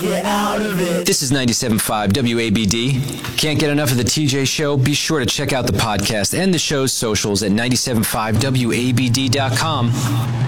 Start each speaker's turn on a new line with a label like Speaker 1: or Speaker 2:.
Speaker 1: get out of it.
Speaker 2: This is 97.5 WABD. Can't get enough of the TJ Show? Be sure to check out the podcast and the show's socials at 97.5WABD.com.